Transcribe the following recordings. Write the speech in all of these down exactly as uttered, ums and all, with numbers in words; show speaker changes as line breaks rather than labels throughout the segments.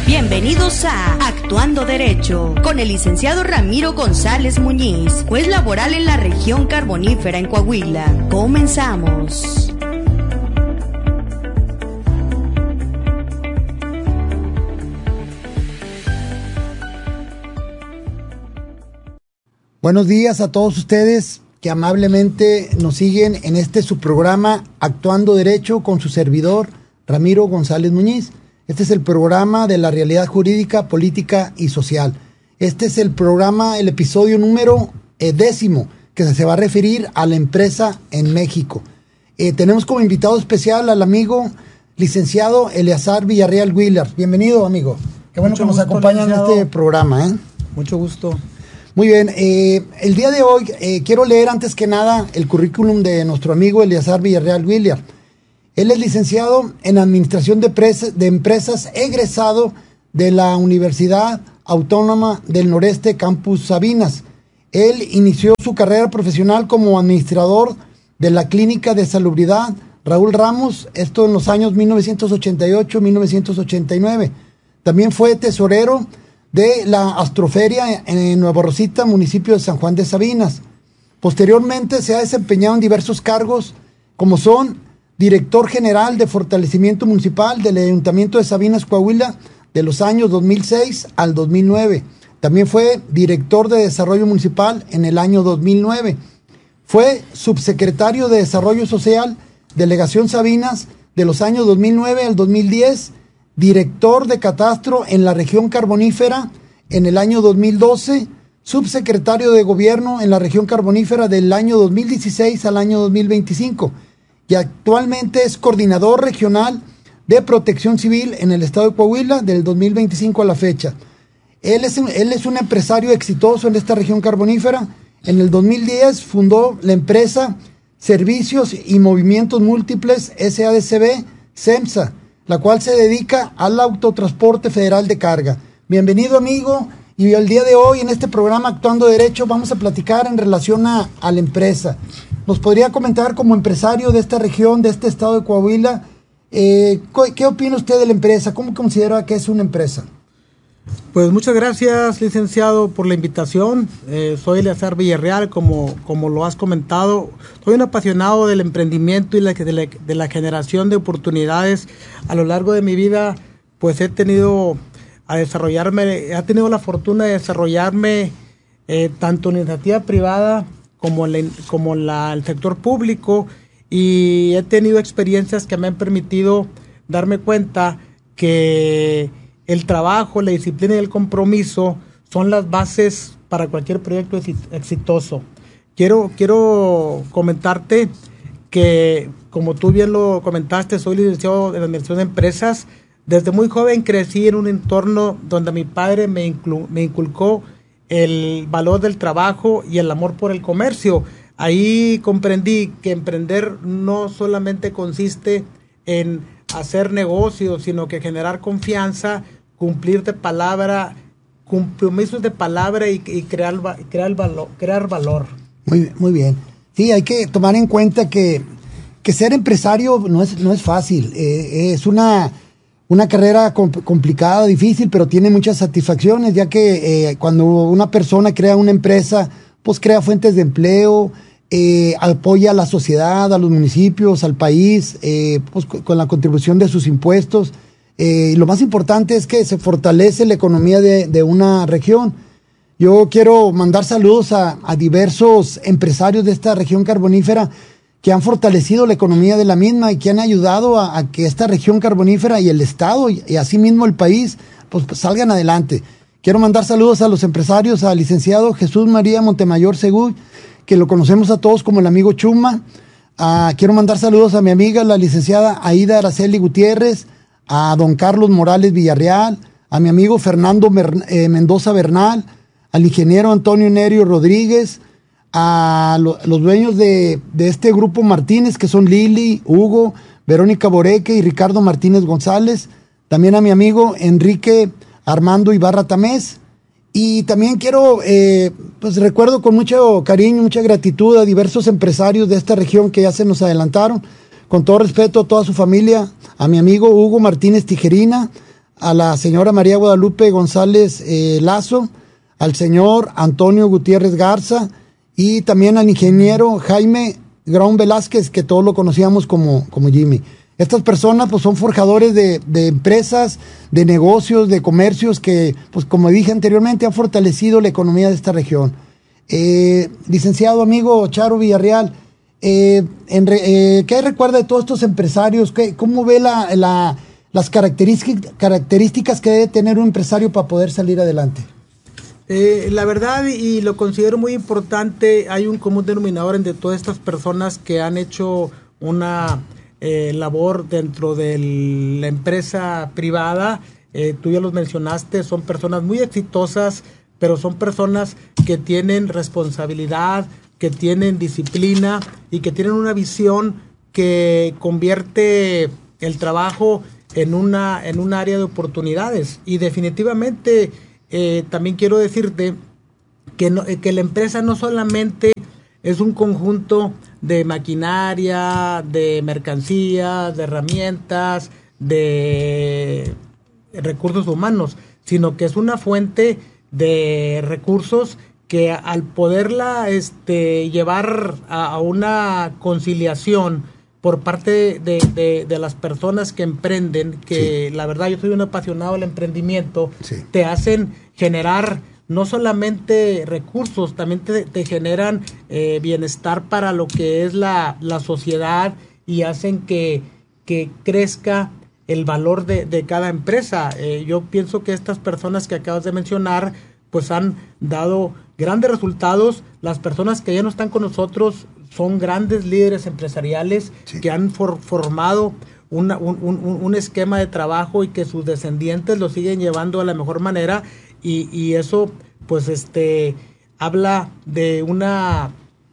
Bienvenidos a Actuando Derecho con el licenciado Ramiro González Muñiz, juez laboral en la región carbonífera en Coahuila. Comenzamos.
Buenos días a todos ustedes que amablemente nos siguen en este su programa Actuando Derecho con su servidor Ramiro González Muñiz. Este es el programa de la realidad jurídica, política y social. Este es el programa, el episodio número eh, décimo, que se va a referir a la empresa en México. Eh, tenemos como invitado especial al amigo licenciado Eleazar Villarreal Wheeler. Bienvenido, amigo. Qué bueno Mucho que nos gusto, acompaña en este programa. ¿eh?
Mucho gusto.
Muy bien, eh, el día de hoy eh, quiero leer antes que nada el currículum de nuestro amigo Eleazar Villarreal Wheeler. Él es licenciado en Administración de, Empresas, de Empresas, egresado de la Universidad Autónoma del Noreste, Campus Sabinas. Él inició su carrera profesional como administrador de la Clínica de Salubridad Raúl Ramos, esto en los años mil novecientos ochenta y ocho a mil novecientos ochenta y nueve. También fue tesorero de la Astroferia en Nueva Rosita, municipio de San Juan de Sabinas. Posteriormente se ha desempeñado en diversos cargos, como son director general de fortalecimiento municipal del Ayuntamiento de Sabinas, Coahuila, de los años dos mil seis al dos mil nueve. También fue director de desarrollo municipal en el año dos mil nueve. Fue subsecretario de Desarrollo Social, Delegación Sabinas, de los años dos mil nueve al dos mil diez, director de catastro en la región carbonífera en el año dos mil doce, subsecretario de Gobierno en la región carbonífera del año dos mil dieciséis al año dos mil veinticinco. Y actualmente es coordinador regional de Protección Civil en el estado de Coahuila del dos mil veinticinco a la fecha. Él es, él es un empresario exitoso en esta región carbonífera. En el dos mil diez fundó la empresa Servicios y Movimientos Múltiples S A D C B, SEMSA, la cual se dedica al autotransporte federal de carga. Bienvenido, amigo, y el día de hoy en este programa Actuando Derecho vamos a platicar en relación a, a la empresa. ¿Nos podría comentar como empresario de esta región, de este estado de Coahuila, eh, qué opina usted de la empresa? ¿Cómo considera que es una empresa?
Pues muchas gracias, licenciado, por la invitación. Eh, soy Eleazar Villarreal, como, como lo has comentado. Soy un apasionado del emprendimiento y la, de, la, de la generación de oportunidades. A lo largo de mi vida, pues he tenido a desarrollarme, he tenido la fortuna de desarrollarme eh, tanto en iniciativa privada como, la, como la, el sector público, y he tenido experiencias que me han permitido darme cuenta que el trabajo, la disciplina y el compromiso son las bases para cualquier proyecto exitoso. Quiero, quiero comentarte que, como tú bien lo comentaste, soy licenciado en Administración de Empresas. Desde muy joven crecí en un entorno donde mi padre me, inclu, me inculcó el valor del trabajo y el amor por el comercio. Ahí comprendí que emprender no solamente consiste en hacer negocios, sino que generar confianza, cumplir de palabra, compromisos de palabra y, y crear, crear, valor, crear valor.
Muy, muy bien. Sí, hay que tomar en cuenta que, que ser empresario no es, no es fácil. Eh, es una... Una carrera comp- complicada, difícil, pero tiene muchas satisfacciones, ya que eh, cuando una persona crea una empresa, pues crea fuentes de empleo, eh, apoya a la sociedad, a los municipios, al país, eh, pues con la contribución de sus impuestos. Eh, y lo más importante es que se fortalece la economía de, de una región. Yo quiero mandar saludos a, a diversos empresarios de esta región carbonífera que han fortalecido la economía de la misma y que han ayudado a, a que esta región carbonífera y el estado y, y asimismo el país pues, pues salgan adelante. Quiero mandar saludos a los empresarios, al licenciado Jesús María Montemayor Seguy, que lo conocemos a todos como el amigo Chuma. Uh, quiero mandar saludos a mi amiga, la licenciada Aida Araceli Gutiérrez, a don Carlos Morales Villarreal, a mi amigo Fernando Mer- eh, Mendoza Bernal, al ingeniero Antonio Nerio Rodríguez, a lo, los dueños de, de este grupo Martínez, que son Lili, Hugo, Verónica Boreque y Ricardo Martínez González, también a mi amigo Enrique Armando Ibarra Tamés, y también quiero, eh, pues recuerdo con mucho cariño, mucha gratitud a diversos empresarios de esta región que ya se nos adelantaron, con todo respeto a toda su familia, a mi amigo Hugo Martínez Tijerina, a la señora María Guadalupe González eh, Lazo, al señor Antonio Gutiérrez Garza y también al ingeniero Jaime Grón Velázquez, que todos lo conocíamos como, como Jimmy. Estas personas pues son forjadores de, de empresas, de negocios, de comercios que, pues como dije anteriormente, han fortalecido la economía de esta región. Eh, licenciado amigo Charo Villarreal, eh, en re, eh, ¿qué recuerda de todos estos empresarios? ¿Qué, ¿Cómo ve la, la, las características, características que debe tener un empresario para poder salir adelante?
Eh, la verdad, y lo considero muy importante, hay un común denominador entre todas estas personas que han hecho una eh, labor dentro de la empresa privada. Eh, tú ya los mencionaste, son personas muy exitosas, pero son personas que tienen responsabilidad, que tienen disciplina y que tienen una visión que convierte el trabajo en una en un área de oportunidades. Y definitivamente eh, también quiero decirte que, no, que la empresa no solamente es un conjunto de maquinaria, de mercancías, de herramientas, de recursos humanos, sino que es una fuente de recursos que al poderla este, llevar a, a una conciliación por parte de, de, de las personas que emprenden, que sí. La verdad yo soy un apasionado del emprendimiento, sí. Te hacen generar no solamente recursos, también te, te generan eh, bienestar para lo que es la, la sociedad y hacen que, que crezca el valor de, de cada empresa. Eh, yo pienso que estas personas que acabas de mencionar pues han dado grandes resultados. Las personas que ya no están con nosotros son grandes líderes empresariales, sí. Que han for, formado una, un, un, un esquema de trabajo y que sus descendientes lo siguen llevando de la mejor manera y, y eso pues este habla de una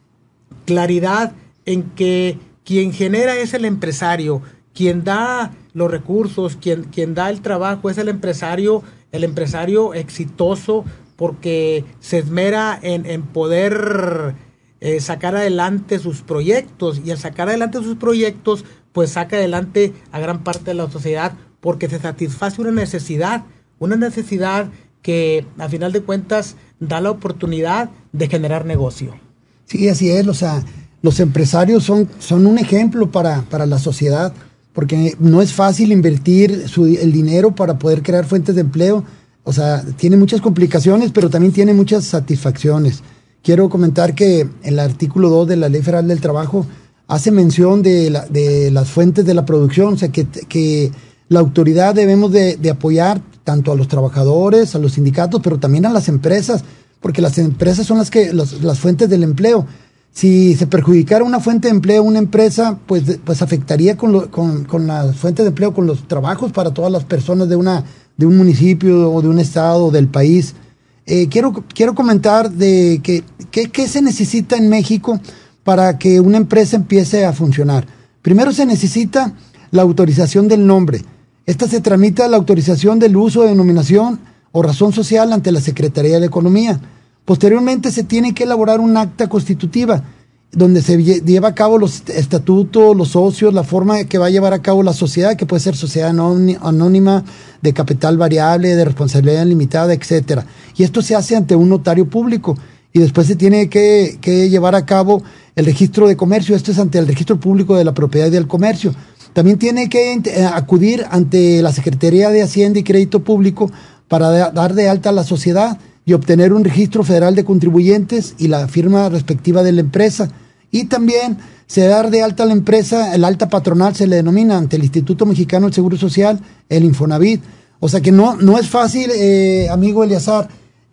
claridad en que quien genera es el empresario, quien da los recursos, quien, quien da el trabajo es el empresario, el empresario exitoso, porque se esmera en, en poder eh, sacar adelante sus proyectos, y al sacar adelante sus proyectos, pues saca adelante a gran parte de la sociedad, porque se satisface una necesidad, una necesidad que a final de cuentas da la oportunidad de generar negocio.
Sí, así es, o sea, los empresarios son, son un ejemplo para, para la sociedad, porque no es fácil invertir su, el dinero para poder crear fuentes de empleo. O sea, tiene muchas complicaciones, pero también tiene muchas satisfacciones. Quiero comentar que el artículo dos de la Ley Federal del Trabajo hace mención de, la, de las fuentes de la producción, o sea, que, que la autoridad debemos de, de apoyar tanto a los trabajadores, a los sindicatos, pero también a las empresas, porque las empresas son las, que, las, las fuentes del empleo. Si se perjudicara una fuente de empleo, una empresa, pues, pues afectaría con, lo, con, con las fuentes de empleo, con los trabajos para todas las personas de una de un municipio o de un estado o del país. Eh, quiero, quiero comentar de que, que, que se necesita en México para que una empresa empiece a funcionar. Primero se necesita la autorización del nombre. Esta se tramita la autorización del uso de denominación o razón social ante la Secretaría de Economía. Posteriormente se tiene que elaborar un acta constitutiva donde se lleva a cabo los estatutos, los socios, la forma que va a llevar a cabo la sociedad, que puede ser sociedad anónima, de capital variable, de responsabilidad limitada, etcétera. Y esto se hace ante un notario público y después se tiene que, que llevar a cabo el registro de comercio. Esto es ante el registro público de la propiedad y del comercio. También tiene que eh, acudir ante la Secretaría de Hacienda y Crédito Público para de, dar de alta a la sociedad y obtener un registro federal de contribuyentes y la firma respectiva de la empresa. Y también se dar de alta a la empresa, el alta patronal se le denomina ante el Instituto Mexicano del Seguro Social, el Infonavit. O sea que no, no es fácil, eh, amigo Eleazar,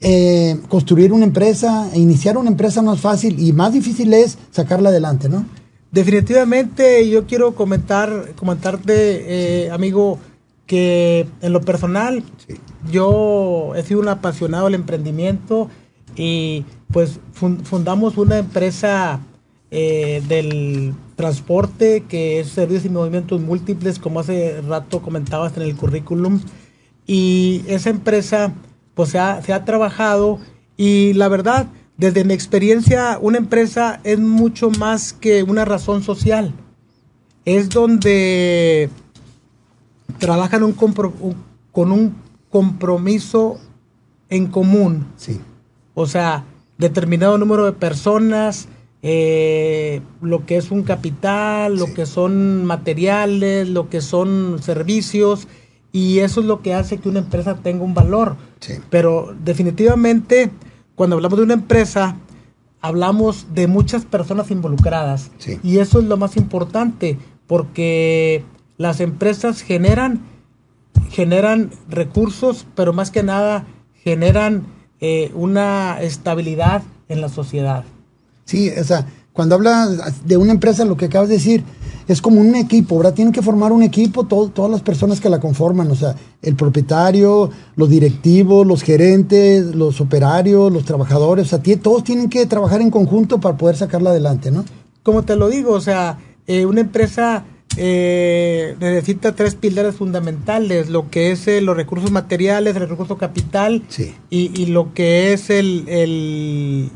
eh, construir una empresa, e iniciar una empresa no es fácil y más difícil es sacarla adelante, ¿no?
Definitivamente yo quiero comentar, comentarte, eh, amigo, que en lo personal, sí. Yo he sido un apasionado del emprendimiento y pues fund, fundamos una empresa eh, del transporte que es Servicios y Movimientos Múltiples, como hace rato comentabas en el currículum, y esa empresa pues se ha, se ha trabajado y la verdad, desde mi experiencia, una empresa es mucho más que una razón social. Es donde trabajan un, compro, un con un compromiso en común.
Sí.
O sea, determinado número de personas, eh, lo que es un capital, lo
sí.
que son materiales, lo que son servicios, y eso es lo que hace que una empresa tenga un valor.
Sí.
Pero definitivamente, cuando hablamos de una empresa, hablamos de muchas personas involucradas.
Sí.
Y eso es lo más importante, porque las empresas generan, generan recursos, pero más que nada generan eh, una estabilidad en la sociedad.
Sí, o sea, cuando habla de una empresa, lo que acabas de decir, es como un equipo, ¿verdad? Tienen que formar un equipo, todo, todas las personas que la conforman, o sea, el propietario, los directivos, los gerentes, los operarios, los trabajadores, o sea, t- todos tienen que trabajar en conjunto para poder sacarla adelante, ¿no?
Como te lo digo, o sea, eh, una empresa eh, necesita tres pilares fundamentales, lo que es eh, los recursos materiales, el recurso capital,
sí.
y, y lo que es el... el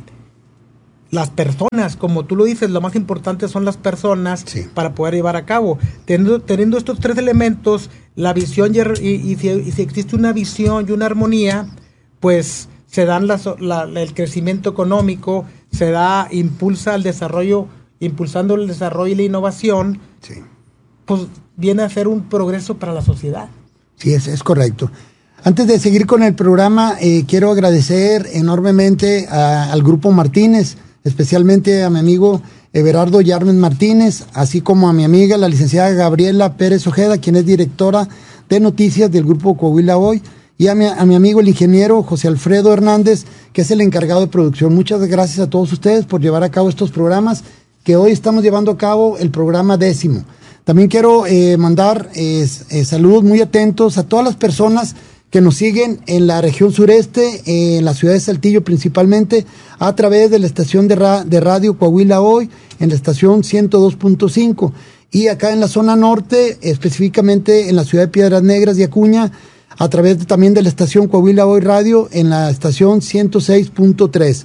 las personas, como tú lo dices, lo más importante son las personas,
sí.
para poder llevar a cabo. Teniendo, teniendo estos tres elementos, la visión y, y, y, si, y si existe una visión y una armonía, pues se dan las, la, el crecimiento económico, se da, impulsa el desarrollo, impulsando el desarrollo y la innovación,
sí.
pues viene a ser un progreso para la sociedad.
Sí, es, es correcto. Antes de seguir con el programa, eh, quiero agradecer enormemente a, al Grupo Martínez, especialmente a mi amigo Everardo Yarmen Martínez, así como a mi amiga la licenciada Gabriela Pérez Ojeda, quien es directora de noticias del Grupo Coahuila Hoy, y a mi, a mi amigo el ingeniero José Alfredo Hernández, que es el encargado de producción. Muchas gracias a todos ustedes por llevar a cabo estos programas, que hoy estamos llevando a cabo el programa décimo. También quiero eh, mandar eh, eh, saludos muy atentos a todas las personas que nos siguen en la región sureste, eh, en la ciudad de Saltillo principalmente, a través de la estación de, ra- de radio Coahuila Hoy, en la estación ciento dos punto cinco, y acá en la zona norte, específicamente en la ciudad de Piedras Negras y Acuña, a través de, también de la estación Coahuila Hoy Radio, en la estación ciento seis punto tres.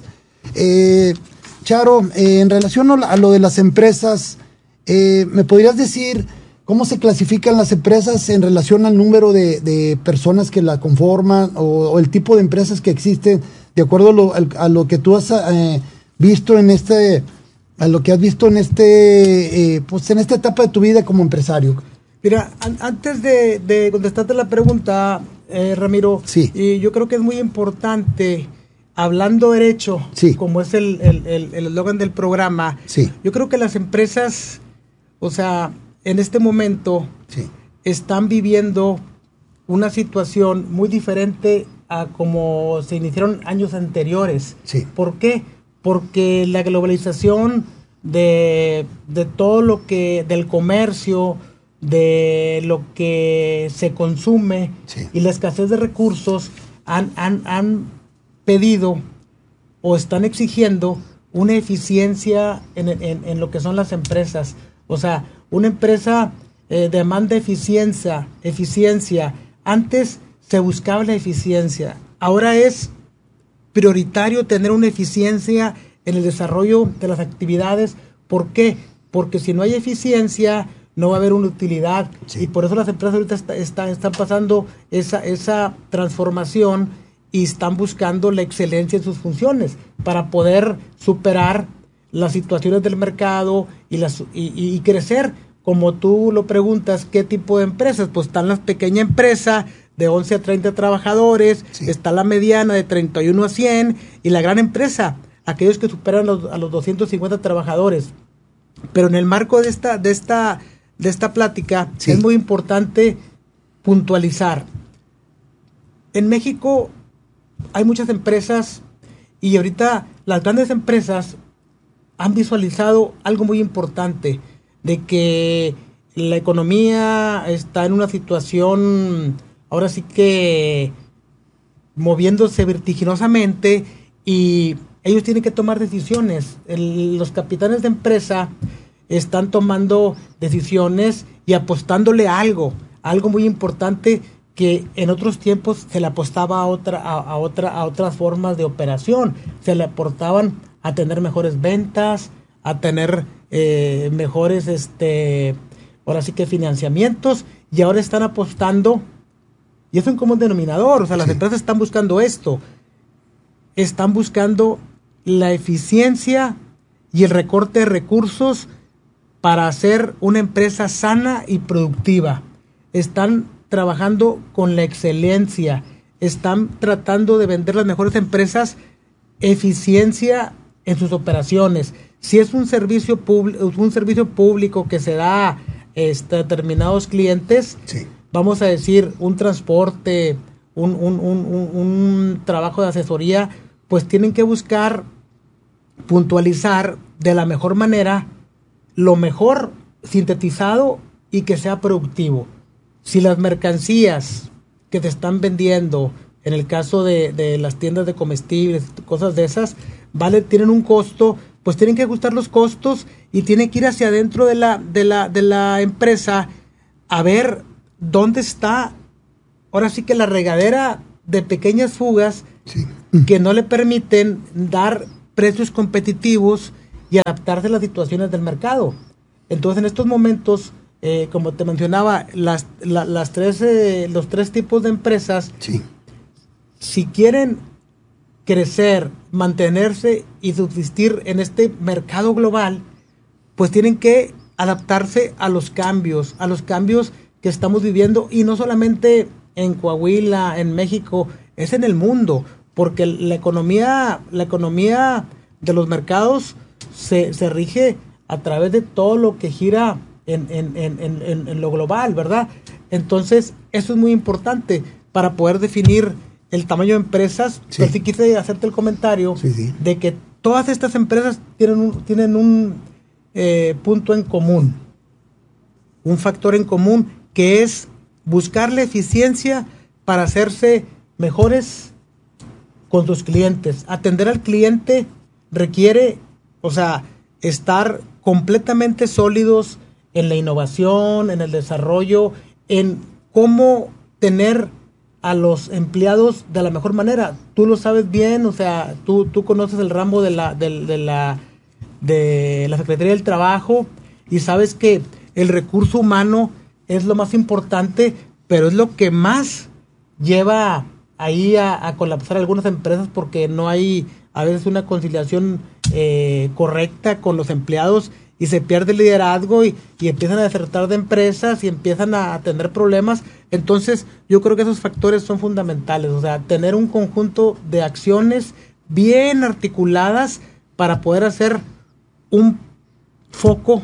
Eh, Charo, eh, en relación a lo de las empresas, eh, ¿me podrías decir cómo se clasifican las empresas en relación al número de, de personas que la conforman o, o el tipo de empresas que existen, de acuerdo a lo, a, a lo que tú has eh, visto en este, a lo que has visto en este, eh, pues en esta etapa de tu vida como empresario?
Mira, an- antes de, de contestarte la pregunta, eh, Ramiro,
sí.
y yo creo que es muy importante, hablando derecho,
sí.
como es el el, el, el eslogan del programa,
sí.
yo creo que las empresas, o sea, en este momento,
sí.
están viviendo una situación muy diferente a como se iniciaron años anteriores.
Sí.
¿Por qué? Porque la globalización de, de todo lo que, del comercio, de lo que se consume,
sí.
y la escasez de recursos han, han, han pedido o están exigiendo una eficiencia en, en, en lo que son las empresas. O sea, una empresa eh, demanda eficiencia, eficiencia. Antes se buscaba la eficiencia. Ahora es prioritario tener una eficiencia en el desarrollo de las actividades. ¿Por qué? Porque si no hay eficiencia, no va a haber una utilidad. Sí. Y por eso las empresas ahorita está, está, están pasando esa, esa transformación y están buscando la excelencia en sus funciones para poder superar las situaciones del mercado y, las, y, y crecer. Como tú lo preguntas, ¿qué tipo de empresas? Pues están las pequeñas empresas de once a treinta trabajadores, sí. Está la mediana de treinta y uno a cien y la gran empresa, aquellos que superan los, a los doscientos cincuenta trabajadores. Pero en el marco de esta, de esta, de esta plática, sí. Es muy importante puntualizar. En México hay muchas empresas y ahorita las grandes empresas han visualizado algo muy importante, de que la economía está en una situación, ahora sí que moviéndose vertiginosamente y ellos tienen que tomar decisiones. El, los capitanes de empresa están tomando decisiones y apostándole a algo, algo muy importante que en otros tiempos se le apostaba a otra, a, a otra, a otras formas de operación. Se le aportaban a tener mejores ventas, a tener eh, mejores, este, ahora sí que financiamientos, y ahora están apostando Y es un común denominador, o sea, las
Sí.
empresas están buscando esto, están buscando la eficiencia y el recorte de recursos para hacer una empresa sana y productiva. Están trabajando con la excelencia, están tratando de vender las mejores empresas, eficiencia en sus operaciones. Si es un servicio público, un servicio público que se da a este, determinados clientes,
Sí.
vamos a decir un transporte, un, un, un, un, un trabajo de asesoría, pues tienen que buscar puntualizar de la mejor manera lo mejor sintetizado y que sea productivo. Si las mercancías que te están vendiendo, en el caso de, de las tiendas de comestibles, cosas de esas, vale, tienen un costo, pues tienen que ajustar los costos y tienen que ir hacia adentro de la, de la, de la empresa a ver dónde está, ahora sí que la regadera de pequeñas fugas
Sí.
que no le permiten dar precios competitivos y adaptarse a las situaciones del mercado. Entonces, en estos momentos, eh, como te mencionaba, las, la, las tres, eh, los tres tipos de empresas,
Sí.
si quieren crecer, mantenerse y subsistir en este mercado global, pues tienen que adaptarse a los cambios, a los cambios que estamos viviendo, y no solamente en Coahuila, en México, es en el mundo, porque la economía, la economía de los mercados se, se rige a través de todo lo que gira en, en, en, en, en lo global, ¿verdad? Entonces, eso es muy importante para poder definir el tamaño de empresas.
Sí.
Pero sí quise hacerte el comentario
Sí, sí.
de que todas estas empresas tienen un, tienen un eh, punto en común, un factor en común, que es buscar la eficiencia para hacerse mejores con sus clientes. Atender al cliente requiere, o sea, estar completamente sólidos en la innovación, en el desarrollo, en cómo tener a los empleados de la mejor manera. Tú lo sabes bien, o sea, tú, tú conoces el ramo de la, de, de la, de la Secretaría del Trabajo y sabes que el recurso humano es lo más importante, pero es lo que más lleva ahí a, a colapsar algunas empresas, porque no hay a veces una conciliación eh, correcta con los empleados y se pierde el liderazgo y, y empiezan a desertar de empresas y empiezan a, a tener problemas. Entonces yo creo que esos factores son fundamentales, o sea, tener un conjunto de acciones bien articuladas para poder hacer un foco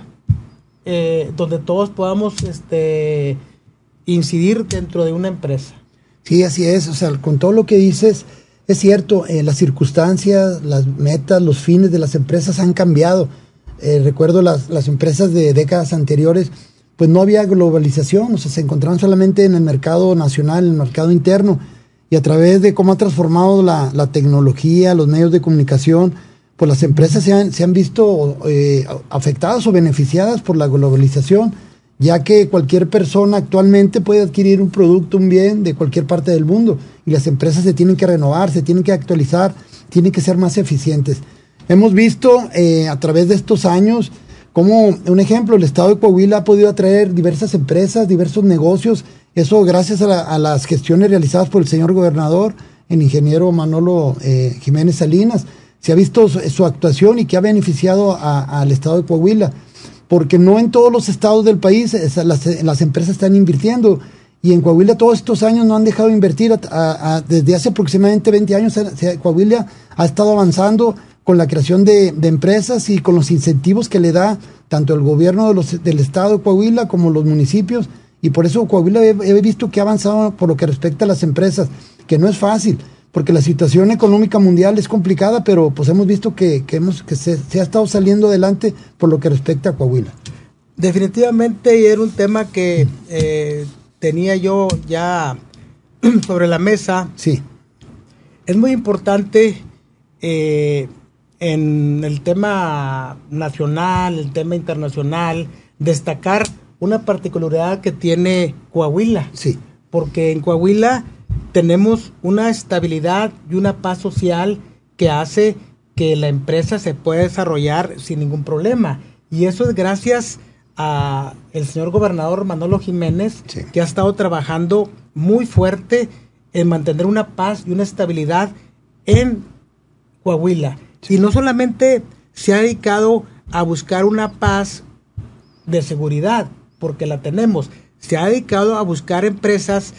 eh, donde todos podamos este, incidir dentro de una empresa.
Sí, así es, o sea, con todo lo que dices, es cierto, eh, las circunstancias, las metas, los fines de las empresas han cambiado. Eh, recuerdo las, las empresas de décadas anteriores, pues no había globalización, o sea, se encontraban solamente en el mercado nacional, en el mercado interno, y a través de cómo ha transformado la, la tecnología, los medios de comunicación, pues las empresas se han, se han visto eh, afectadas o beneficiadas por la globalización, ya que cualquier persona actualmente puede adquirir un producto, un bien de cualquier parte del mundo, y las empresas se tienen que renovar, se tienen que actualizar, tienen que ser más eficientes. Hemos visto eh, a través de estos años como, un ejemplo, el estado de Coahuila ha podido atraer diversas empresas, diversos negocios, eso gracias a, la, a las gestiones realizadas por el señor gobernador, el ingeniero Manolo eh, Jiménez Salinas. Se ha visto su, su actuación y que ha beneficiado al estado de Coahuila, porque no en todos los estados del país es, las, las empresas están invirtiendo, y en Coahuila todos estos años no han dejado de invertir. A, a, a, desde hace aproximadamente veinte años se, Coahuila ha estado avanzando con la creación de, de empresas y con los incentivos que le da tanto el gobierno de los, del estado de Coahuila como los municipios, y por eso Coahuila he, he visto que ha avanzado por lo que respecta a las empresas, que no es fácil, porque la situación económica mundial es complicada, pero pues hemos visto que, que, hemos, que se, se ha estado saliendo adelante por lo que respecta a Coahuila.
Definitivamente era un tema que eh, tenía yo ya sobre la mesa.
Sí.
Es muy importante eh, en el tema nacional, el tema internacional, destacar una particularidad que tiene Coahuila.
Sí.
Porque en Coahuila tenemos una estabilidad y una paz social que hace que la empresa se pueda desarrollar sin ningún problema. Y eso es gracias a el señor gobernador Manolo Jiménez,
sí,
que ha estado trabajando muy fuerte en mantener una paz y una estabilidad en Coahuila. Sí. Y no solamente se ha dedicado a buscar una paz de seguridad, porque la tenemos, se ha dedicado a buscar empresas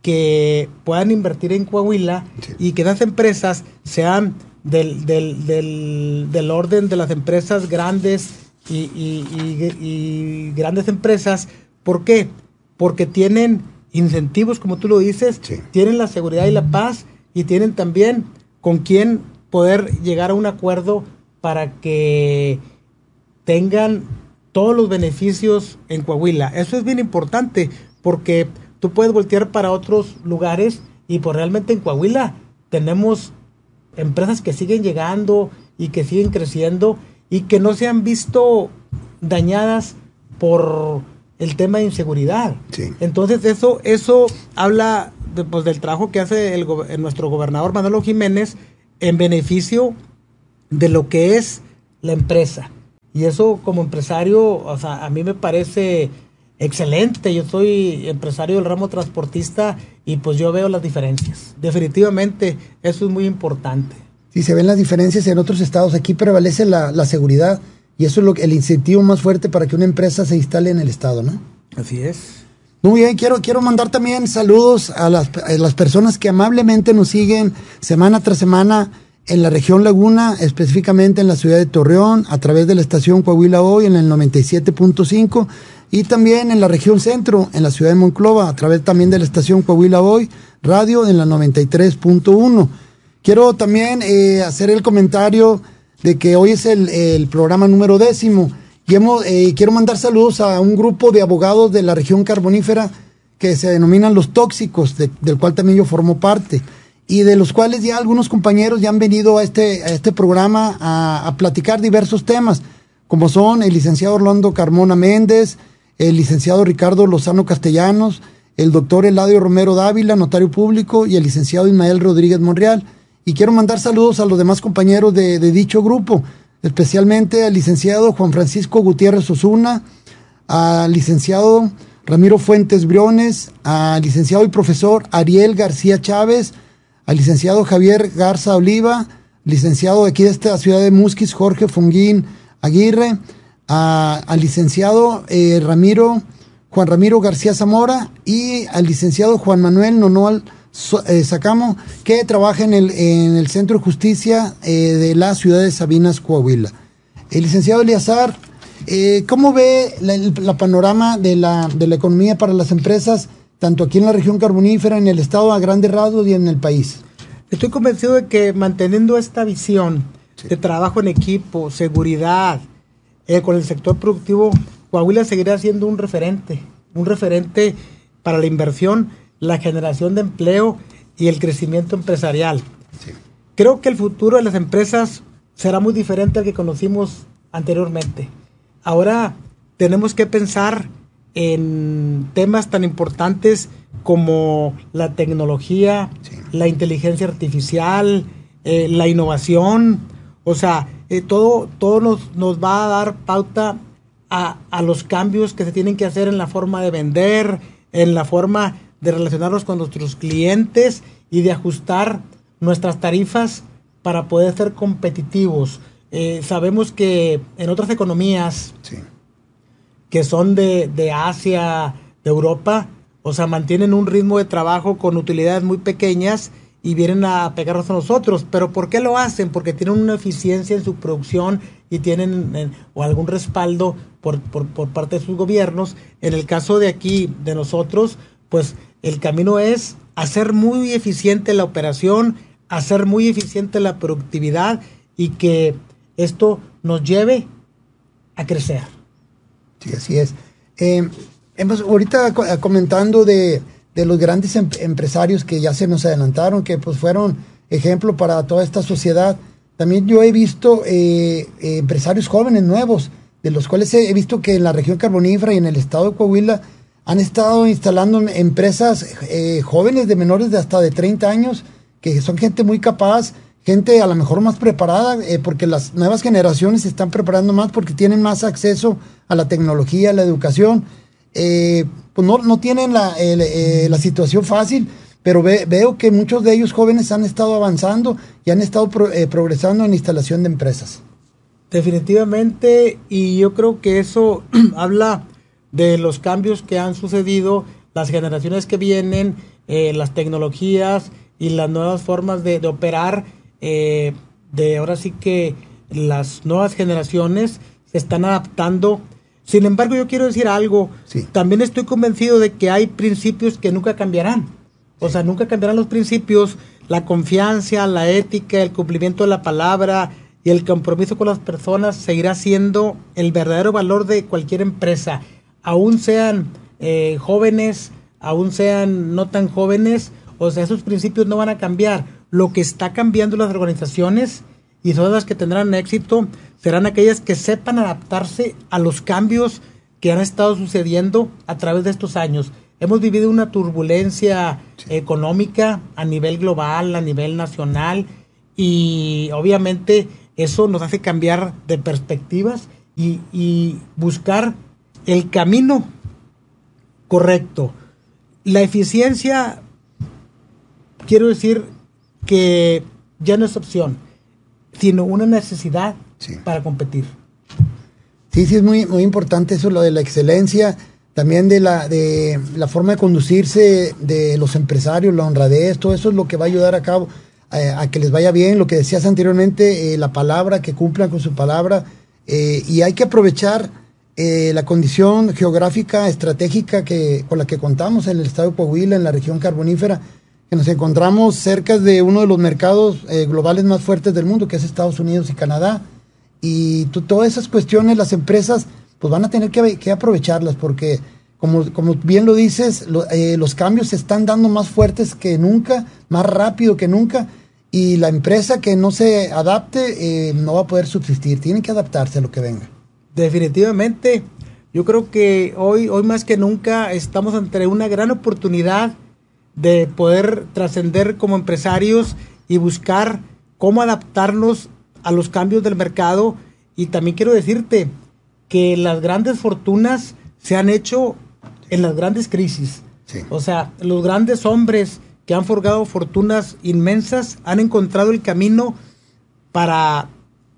que puedan invertir en Coahuila, sí, y que esas empresas sean del, del, del, del orden de las empresas grandes y, y, y, y grandes empresas. ¿Por qué? Porque tienen incentivos, como tú lo dices, sí, tienen la seguridad y la paz, y tienen también con quién poder llegar a un acuerdo para que tengan todos los beneficios en Coahuila. Eso es bien importante, porque tú puedes voltear para otros lugares y pues realmente en Coahuila tenemos empresas que siguen llegando y que siguen creciendo y que no se han visto dañadas por el tema de inseguridad. Sí. Entonces eso eso habla de, pues, del trabajo que hace el, nuestro gobernador Manolo Jiménez en beneficio de lo que es la empresa. Y eso como empresario, o sea, a mí me parece excelente. Yo soy empresario del ramo transportista y pues yo veo las diferencias. Definitivamente eso es muy importante.
Sí, se ven las diferencias en otros estados. Aquí prevalece la, la seguridad y eso es lo, el incentivo más fuerte para que una empresa se instale en el estado, ¿no?
Así es.
Muy bien, quiero, quiero mandar también saludos a las, a las personas que amablemente nos siguen semana tras semana en la región Laguna, específicamente en la ciudad de Torreón, a través de la estación Coahuila Hoy en el noventa y siete punto cinco, y también en la región centro, en la ciudad de Monclova, a través también de la estación Coahuila Hoy Radio en la noventa y tres punto uno. Quiero también eh, hacer el comentario de que hoy es el, el programa número décimo, y hemos, eh, quiero mandar saludos a un grupo de abogados de la región carbonífera que se denominan los tóxicos, de, del cual también yo formo parte, y de los cuales ya algunos compañeros ya han venido a este, a este programa a, a platicar diversos temas, como son el licenciado Orlando Carmona Méndez, el licenciado Ricardo Lozano Castellanos, el doctor Eladio Romero Dávila, notario público, y el licenciado Ismael Rodríguez Monreal. Y quiero mandar saludos a los demás compañeros de, de dicho grupo, especialmente al licenciado Juan Francisco Gutiérrez Osuna, al licenciado Ramiro Fuentes Briones, al licenciado y profesor Ariel García Chávez, al licenciado Javier Garza Oliva, licenciado de aquí de esta ciudad de Musquis, Jorge Fonguín Aguirre, a, al licenciado eh, Ramiro, Juan Ramiro García Zamora, y al licenciado Juan Manuel Nonoal eh, Sacamo, que trabaja en el, en el Centro de Justicia eh, de la ciudad de Sabinas, Coahuila. El licenciado Eleazar, eh, ¿cómo ve la, la panorama de la, de la economía para las empresas, tanto aquí en la región carbonífera, en el estado a grandes rasgos y en el país?
Estoy convencido de que manteniendo esta visión, sí, de trabajo en equipo, seguridad, eh, con el sector productivo, Coahuila seguirá siendo un referente, un referente para la inversión, la generación de empleo y el crecimiento empresarial. Sí. Creo que el futuro de las empresas será muy diferente al que conocimos anteriormente. Ahora tenemos que pensar en temas tan importantes como la tecnología, sí, la inteligencia artificial, eh, la innovación. O sea, eh, todo, todo nos, nos va a dar pauta a, a los cambios que se tienen que hacer en la forma de vender, en la forma de relacionarnos con nuestros clientes y de ajustar nuestras tarifas para poder ser competitivos. Eh, sabemos que en otras economías, sí, que son de, de Asia, de Europa, o sea, mantienen un ritmo de trabajo con utilidades muy pequeñas y vienen a pegarnos a nosotros. ¿Pero por qué lo hacen? Porque tienen una eficiencia en su producción y tienen eh, o algún respaldo por, por, por parte de sus gobiernos. En el caso de aquí, de nosotros, pues el camino es hacer muy eficiente la operación, hacer muy eficiente la productividad y que esto nos lleve a crecer.
Sí, así es. Eh, hemos ahorita comentando de, de los grandes em empresarios que ya se nos adelantaron, que pues fueron ejemplo para toda esta sociedad. También yo he visto eh, eh, empresarios jóvenes nuevos, de los cuales he, he visto que en la región carbonífera y en el estado de Coahuila han estado instalando empresas eh, jóvenes de menores de hasta de treinta años, que son gente muy capaz, gente a lo mejor más preparada, eh, porque las nuevas generaciones se están preparando más porque tienen más acceso a la tecnología, a la educación. eh, pues no, no tienen la, el, eh, la situación fácil, pero ve, veo que muchos de ellos jóvenes han estado avanzando y han estado pro, eh, progresando en instalación de empresas.
Definitivamente, y yo creo que eso habla de los cambios que han sucedido, las generaciones que vienen, eh, las tecnologías y las nuevas formas de, de operar, eh, de ahora sí que las nuevas generaciones se están adaptando. Sin embargo, yo quiero decir algo, sí. También estoy convencido de que hay principios que nunca cambiarán. O sea, nunca cambiarán los principios, la confianza, la ética, el cumplimiento de la palabra y el compromiso con las personas seguirá siendo el verdadero valor de cualquier empresa. Aún sean eh, jóvenes, aún sean no tan jóvenes, o sea, esos principios no van a cambiar. Lo que está cambiando las organizaciones, y son las que tendrán éxito, serán aquellas que sepan adaptarse a los cambios que han estado sucediendo a través de estos años. Hemos vivido una turbulencia sí. económica a nivel global, a nivel nacional, y obviamente eso nos hace cambiar de perspectivas y, y buscar el camino correcto. La eficiencia, quiero decir que ya no es opción, sino una necesidad sí. para competir.
Sí, sí, es muy, muy importante eso, lo de la excelencia. También de la, de la forma de conducirse de los empresarios, la honradez, todo eso es lo que va a ayudar a cabo eh, a que les vaya bien. Lo que decías anteriormente, eh, la palabra, que cumplan con su palabra. Eh, y hay que aprovechar eh, la condición geográfica, estratégica que, con la que contamos en el estado de Coahuila, en la región carbonífera, que nos encontramos cerca de uno de los mercados eh, globales más fuertes del mundo, que es Estados Unidos y Canadá. Y tú, todas esas cuestiones, las empresas pues van a tener que, que aprovecharlas, porque como, como bien lo dices, lo, eh, los cambios se están dando más fuertes que nunca, más rápido que nunca, y la empresa que no se adapte eh, no va a poder subsistir, tiene que adaptarse a lo que venga.
Definitivamente, yo creo que hoy, hoy más que nunca estamos ante una gran oportunidad de poder trascender como empresarios y buscar cómo adaptarnos a los cambios del mercado. Y también quiero decirte que las grandes fortunas se han hecho en las grandes crisis. Sí. O sea, los grandes hombres que han forjado fortunas inmensas han encontrado el camino para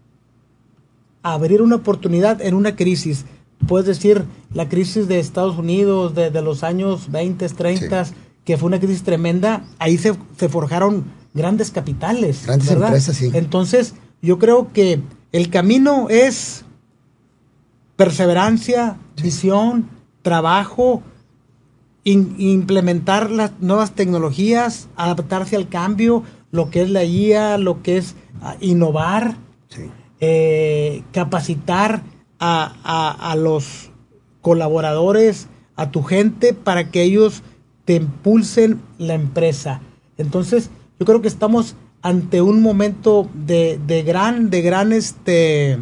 abrir una oportunidad en una crisis. Puedes decir, la crisis de Estados Unidos de, de los años veinte, treinta, sí. que fue una crisis tremenda, ahí se, se forjaron grandes capitales.
Grandes ¿verdad? Empresas, sí.
Entonces, yo creo que el camino es perseverancia, sí. visión, trabajo, in, implementar las nuevas tecnologías, adaptarse al cambio, lo que es la I A, lo que es uh, innovar, sí. eh, capacitar a, a, a los colaboradores, a tu gente, para que ellos te impulsen la empresa. Entonces, yo creo que estamos ante un momento de, de gran, de gran este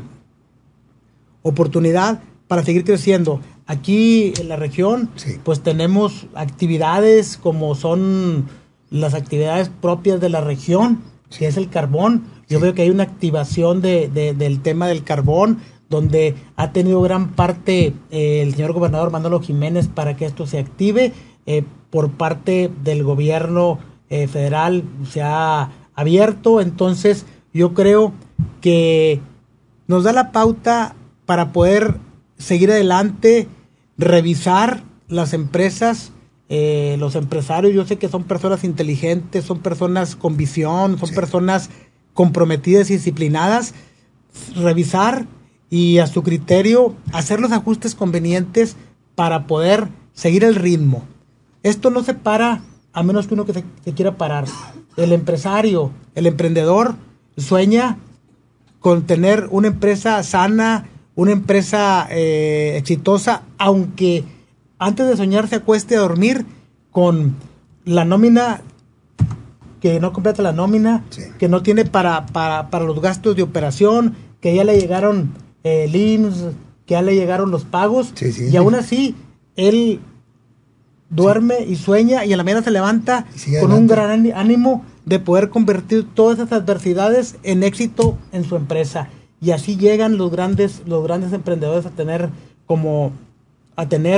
oportunidad para seguir creciendo. Aquí en la región, sí. pues tenemos actividades como son las actividades propias de la región, sí. que es el carbón. Yo sí. veo que hay una activación de, de, del tema del carbón, donde ha tenido gran parte eh, el señor gobernador Manolo Jiménez para que esto se active. Eh, por parte del gobierno eh, federal se ha abierto. Entonces yo creo que nos da la pauta para poder seguir adelante, revisar las empresas, eh, los empresarios. Yo sé que son personas inteligentes, son personas con visión, son sí. personas comprometidas y disciplinadas. Revisar y a su criterio hacer los ajustes convenientes para poder seguir el ritmo. Esto no se para a menos que uno que se, se quiera parar. El empresario, el emprendedor sueña con tener una empresa sana, una empresa eh, exitosa, aunque antes de soñar se acueste a dormir con la nómina, que no completa la nómina, sí. que no tiene para, para, para los gastos de operación, que ya le llegaron eh, el I M S S, que ya le llegaron los pagos, sí, sí, y sí. aún así él duerme sí. y sueña, y a la mañana se levanta con adelante. Un gran ánimo de poder convertir todas esas adversidades en éxito en su empresa. Y así llegan los grandes, los grandes emprendedores a tener como a tener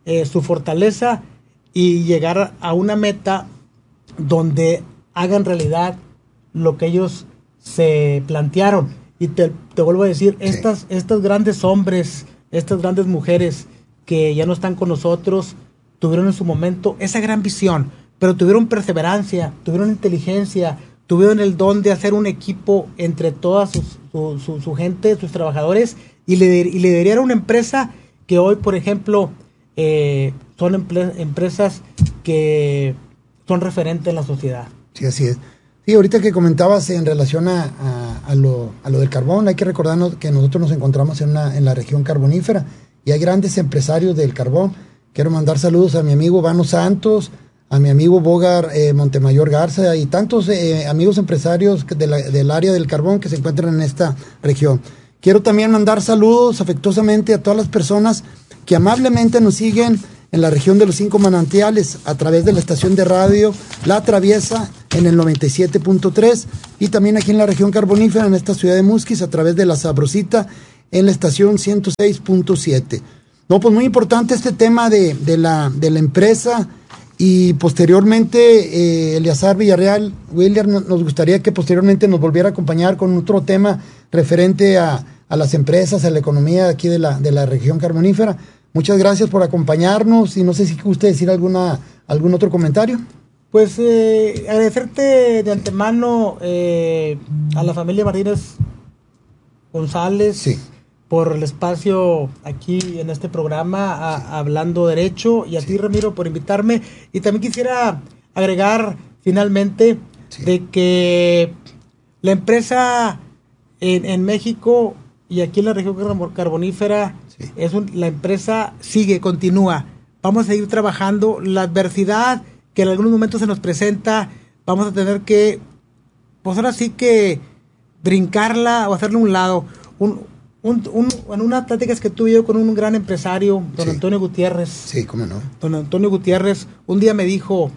eh, su fortaleza y llegar a una meta donde hagan realidad lo que ellos se plantearon. Y te, te vuelvo a decir, sí. estas, estos grandes hombres, estas grandes mujeres que ya no están con nosotros, tuvieron en su momento esa gran visión, pero tuvieron perseverancia, tuvieron inteligencia, tuvieron el don de hacer un equipo entre toda sus, su, su, su gente, sus trabajadores, y, lider, y liderar una empresa que hoy, por ejemplo, eh, son emple, empresas que son referentes en la sociedad.
Sí, así es. Sí, ahorita que comentabas en relación a, a, a, lo, a lo del carbón, hay que recordarnos que nosotros nos encontramos en, una, en la región carbonífera y hay grandes empresarios del carbón. Quiero mandar saludos a mi amigo Vano Santos, a mi amigo Bogar eh, Montemayor Garza y tantos eh, amigos empresarios de la, del área del carbón que se encuentran en esta región. Quiero también mandar saludos afectuosamente a todas las personas que amablemente nos siguen en la región de los Cinco Manantiales a través de la estación de radio La Traviesa en el noventa y siete punto tres y también aquí en la región carbonífera en esta ciudad de Musquis a través de La Sabrosita en la estación ciento seis punto siete. No, pues muy importante este tema de, de, la, de la empresa y posteriormente eh, Eleazar Villarreal, William, nos gustaría que posteriormente nos volviera a acompañar con otro tema referente a, a las empresas, a la economía aquí de la, de la región carbonífera. Muchas gracias por acompañarnos y no sé si usted decir alguna algún otro comentario.
Pues eh, agradecerte de antemano eh, a la familia Martínez González sí. por el espacio aquí en este programa a, sí. Hablando Derecho y a sí. ti, Ramiro, por invitarme. Y también quisiera agregar finalmente sí. de que la empresa en, en México y aquí en la región carbonífera sí. es un, la empresa sigue, continúa. Vamos a seguir trabajando. La adversidad que en algunos momentos se nos presenta, vamos a tener que, pues ahora sí que brincarla o hacerle un lado. Un, un, un, en unas pláticas que tuve yo con un gran empresario, don sí. Antonio Gutiérrez.
Sí, cómo no.
Don Antonio Gutiérrez, un día me dijo,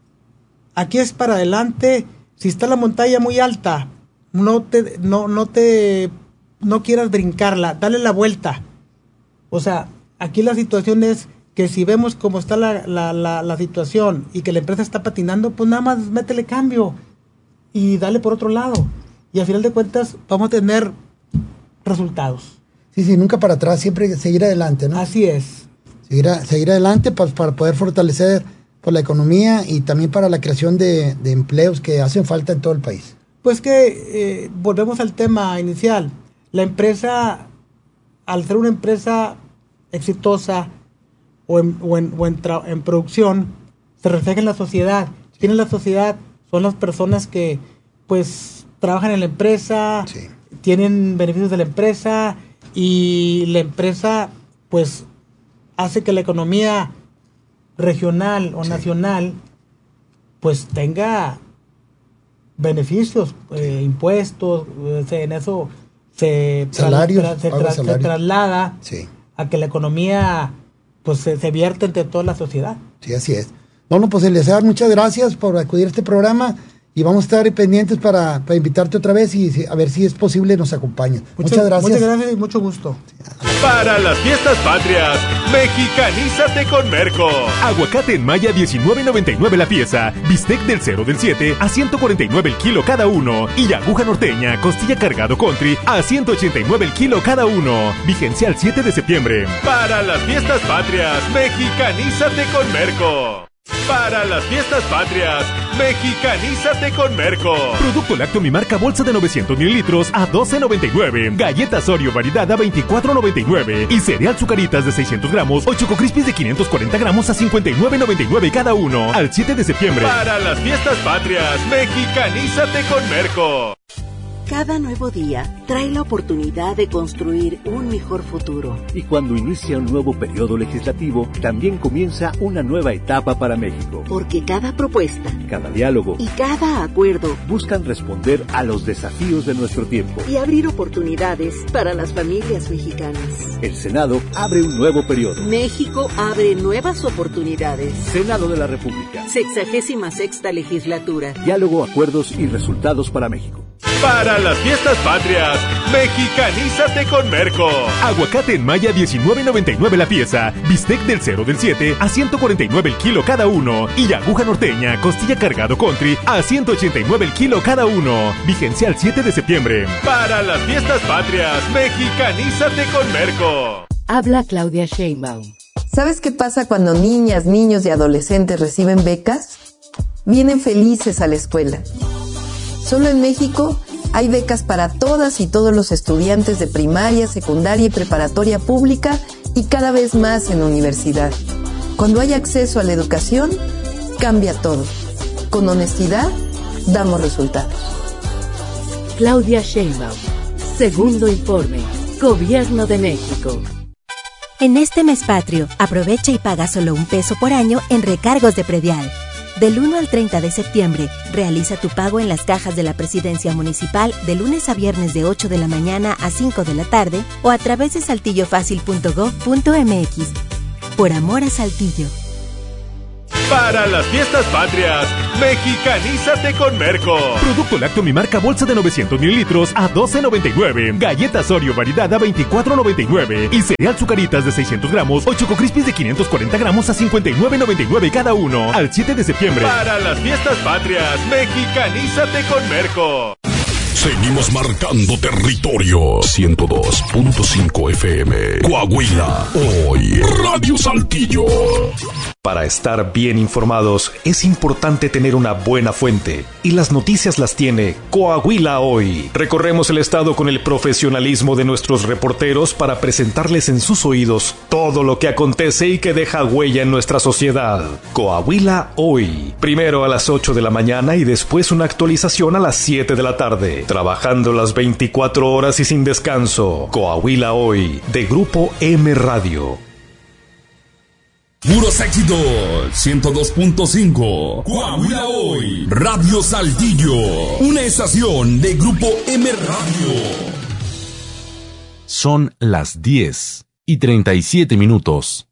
aquí es para adelante, si está la montaña muy alta, no te, no, no te, no quieras brincarla, dale la vuelta. O sea, aquí la situación es que si vemos cómo está la, la, la, la situación y que la empresa está patinando, pues nada más métele cambio y dale por otro lado. Y al final de cuentas vamos a tener resultados.
Sí, sí, nunca para atrás, siempre seguir adelante, ¿no?
Así es.
Seguir, a, seguir adelante para, para poder fortalecer por la economía y también para la creación de, de empleos que hacen falta en todo el país.
Pues que eh, volvemos al tema inicial. La empresa, al ser una empresa exitosa, o en, o en, o en, tra- en producción, se refleja en la sociedad. Sí. ¿Quién es la sociedad? Son las personas que, pues, trabajan en la empresa, sí. tienen beneficios de la empresa, y la empresa, pues, hace que la economía regional o sí. nacional, pues, tenga beneficios, eh, impuestos, eh, en eso se,
Salarios,
tra- se, tra- se traslada
sí.
a que la economía pues se, se vierte entre toda la sociedad.
Sí, así es. Bueno, pues Eleazar, muchas gracias por acudir a este programa y vamos a estar pendientes para, para invitarte otra vez y si, a ver si es posible nos acompañes. Muchas, muchas gracias.
Muchas gracias y mucho gusto.
Para las fiestas patrias, mexicanízate con Merco. Aguacate en Maya diecinueve noventa y nueve la pieza, bistec del cero del siete a ciento cuarenta y nueve el kilo cada uno y aguja norteña, costilla cargado country a ciento ochenta y nueve el kilo cada uno. Vigencia al siete de septiembre. Para las fiestas patrias, mexicanízate con Merco. Para las fiestas patrias, mexicanízate con Merco. Producto lácteo mi marca bolsa de novecientos mililitros a doce noventa y nueve. Galletas Oreo variedad a veinticuatro noventa y nueve. Y cereal Zucaritas de seiscientos gramos o Choco Crispies de quinientos cuarenta gramos a cincuenta y nueve noventa y nueve cada uno. Al siete de septiembre. Para las fiestas patrias, mexicanízate con Merco.
Cada nuevo día trae la oportunidad de construir un mejor futuro.
Y cuando inicia un nuevo periodo legislativo, también comienza una nueva etapa para México.
Porque cada propuesta,
cada diálogo
y cada acuerdo
buscan responder a los desafíos de nuestro tiempo
y abrir oportunidades para las familias mexicanas.
El Senado abre un nuevo periodo.
México abre nuevas oportunidades.
Senado de la República.
Sexagésima sexta legislatura.
Diálogo, acuerdos y resultados para México.
Para las fiestas patrias, mexicanízate con Merco. Aguacate en maya diecinueve noventa y nueve la pieza, bistec del cero del siete a ciento cuarenta y nueve el kilo cada uno y aguja norteña, costilla cargado country a ciento ochenta y nueve el kilo cada uno. Vigencia el siete de septiembre. Para las fiestas patrias, mexicanízate con Merco.
Habla Claudia Sheinbaum.
¿Sabes qué pasa cuando niñas, niños y adolescentes reciben becas? Vienen felices a la escuela. Solo en México hay becas para todas y todos los estudiantes de primaria, secundaria y preparatoria pública y cada vez más en universidad. Cuando hay acceso a la educación, cambia todo. Con honestidad, damos resultados.
Claudia Sheinbaum. Segundo informe. Gobierno de México.
En este mes patrio, aprovecha y paga solo un peso por año en recargos de predial. Del uno al treinta de septiembre, realiza tu pago en las cajas de la Presidencia Municipal de lunes a viernes de ocho de la mañana a cinco de la tarde o a través de saltillo fácil punto gob punto eme equis. Por amor a Saltillo.
Para las fiestas patrias, mexicanízate con Merco. Producto lácteo mi marca bolsa de novecientos mililitros a doce noventa y nueve. Galletas Oreo variedad a veinticuatro noventa y nueve. Y cereal Zucaritas de seiscientos gramos o Choco Crispies de quinientos cuarenta gramos a cincuenta y nueve noventa y nueve cada uno. Al siete de septiembre. Para las fiestas patrias, mexicanízate con Merco.
Seguimos marcando territorio. ciento dos punto cinco F M. Coahuila. Hoy. Radio Saltillo.
Para estar bien informados es importante tener una buena fuente y las noticias las tiene Coahuila Hoy. Recorremos el estado con el profesionalismo de nuestros reporteros para presentarles en sus oídos todo lo que acontece y que deja huella en nuestra sociedad. Coahuila Hoy. Primero a las ocho de la mañana y después una actualización a las siete de la tarde. Trabajando las veinticuatro horas y sin descanso. Coahuila Hoy, de Grupo M Radio.
Puros éxitos, ciento dos punto cinco. Coahuila Hoy, Radio Saltillo. Una estación de Grupo M Radio.
Son las diez y treinta y siete minutos.